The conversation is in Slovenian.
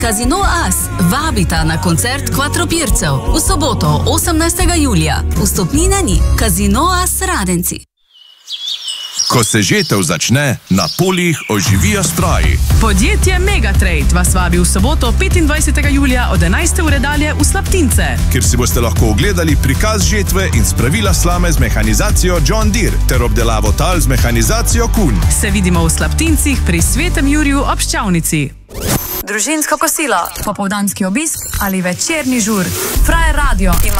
Casino As vabita na koncert Kvatropircev v soboto 18. julija. Vstopnine ni. Casino As Radenci. Ko se žetev začne, na poljih oživijo stroji. Podjetje Megatrade vas vabi v soboto 25. julija od 11. ure dalje v Slaptince, Kjer si boste lahko ogledali prikaz žetve in spravila slame z mehanizacijo John Deere ter obdelavo tal z mehanizacijo Kuhn. se vidimo v Slaptincih pri Svetem Juriju ob Ščavnici. Družinsko kosilo, popoldanski obisk ali večerni žur. Frajer Radio ima